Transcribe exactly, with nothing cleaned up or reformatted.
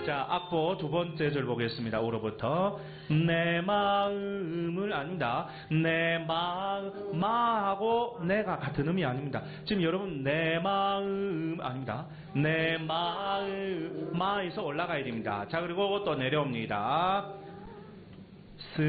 자, 악보 두 번째 절 보겠습니다. 오로부터. 내 마음을 아닙니다. 내 마음, 마하고 내가 같은 음이 아닙니다. 지금 여러분, 내 마음 아닙니다. 내 마음, 마에서 올라가야 됩니다. 자, 그리고 또 내려옵니다.